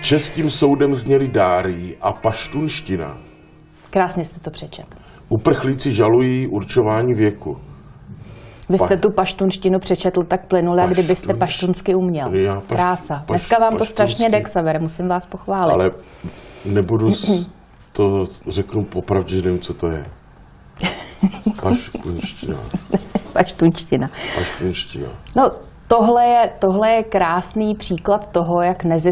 Českým soudem zněly dárí a paštunština. Krásně jste to přečet. Uprchlíci žalují určování věku. Vy jste tu paštunštinu přečetl tak plynule, jak kdybyste paštunsky uměl. Krása. Dneska vám to strašně jde, Xavere, musím vás pochválit. Ale nebudu, to řeknu popravdě, že nevím, co to je. Paštunština. Paštunština. Paštunština. No, tohle je krásný příklad toho, jak